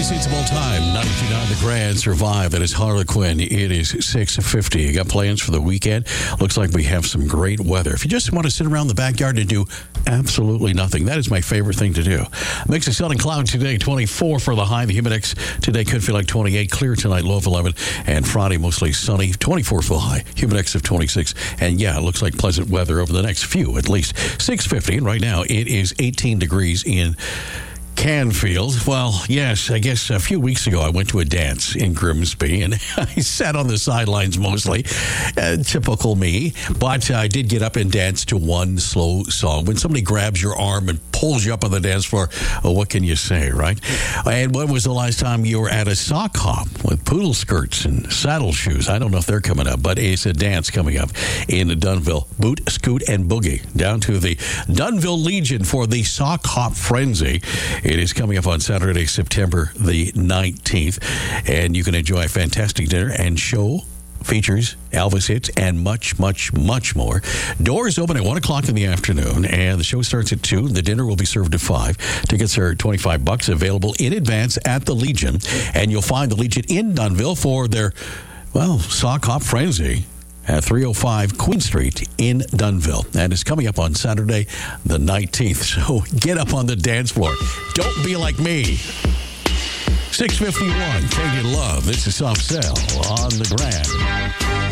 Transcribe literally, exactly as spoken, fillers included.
Sensible Time, ninety-two point nine The Grand Survive. That is Harlequin. It is six fifty. You got plans for the weekend? Looks like we have some great weather. If you just want to sit around the backyard and do absolutely nothing, that is my favorite thing to do. Mix of sun and cloud today, twenty-four for the high. The humidex today could feel like twenty-eight. Clear tonight, low of eleven. And Friday, mostly sunny, twenty-four for the high. Humidex of twenty-six. And yeah, it looks like pleasant weather over the next few, at least. six fifty. And right now, it is eighteen degrees in Canfield. Well, yes, I guess a few weeks ago I went to a dance in Grimsby, and I sat on the sidelines mostly, uh, typical me, but I did get up and dance to one slow song. When somebody grabs your arm and pulls you up on the dance floor, well, what can you say, right? And when was the last time you were at a sock hop with poodle skirts and saddle shoes? I don't know if they're coming up, but it's a dance coming up in Dunnville. Boot, scoot, and boogie down to the Dunnville Legion for the sock hop frenzy. It is coming up on Saturday, September the nineteenth, and you can enjoy a fantastic dinner and show. Features, Elvis hits, and much, much, much more. Doors open at one o'clock in the afternoon, and the show starts at two. The dinner will be served at five. Tickets are twenty-five bucks, available in advance at the Legion, and you'll find the Legion in Dunnville for their, well, sock hop frenzy at three oh five Queen Street in Dunnville. And it's coming up on Saturday the nineteenth. So get up on the dance floor. Don't be like me. six fifty-one, K D Love. This is Soft Cell on the Grand.